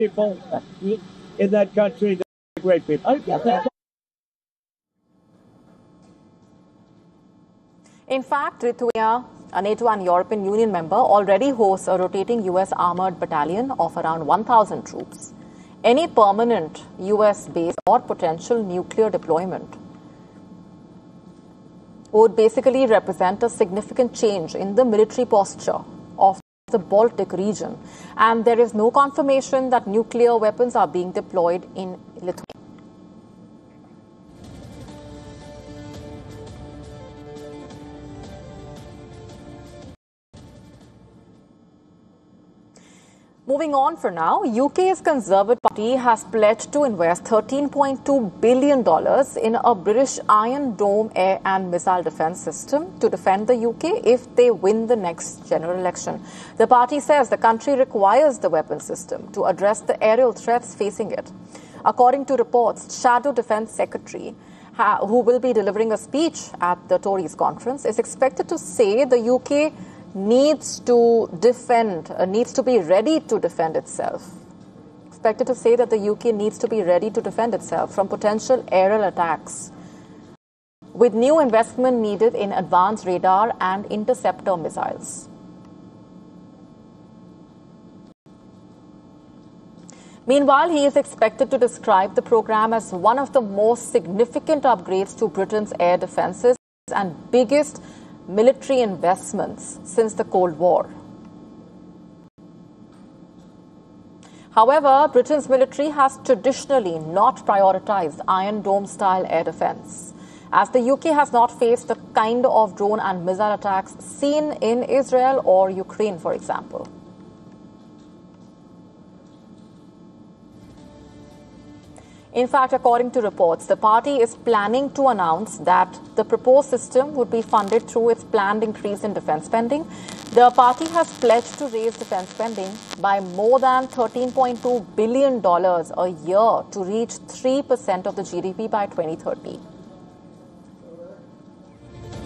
people in that country. They're great people. In fact, Lithuania, a NATO and European Union member, already hosts a rotating U.S. armored battalion of around 1,000 troops. Any permanent U.S. base or potential nuclear deployment would basically represent a significant change in the military posture of the Baltic region. And there is no confirmation that nuclear weapons are being deployed in Lithuania. Moving on for now, UK's Conservative Party has pledged to invest $13.2 billion in a British Iron Dome air and missile defence system to defend the UK if they win the next general election. The party says the country requires the weapon system to address the aerial threats facing it. According to reports, Shadow Defence Secretary, who will be delivering a speech at the Tories conference, is expected to say the UK needs to be ready to defend itself. Expected to say that the UK needs to be ready to defend itself from potential aerial attacks, with new investment needed in advanced radar and interceptor missiles. Meanwhile, he is expected to describe the program as one of the most significant upgrades to Britain's air defences and biggest military investments since the Cold War. However, Britain's military has traditionally not prioritized Iron Dome-style air defense, as the UK has not faced the kind of drone and missile attacks seen in Israel or Ukraine, for example. In fact, according to reports, the party is planning to announce that the proposed system would be funded through its planned increase in defence spending. The party has pledged to raise defence spending by more than $13.2 billion a year to reach 3% of the GDP by 2030.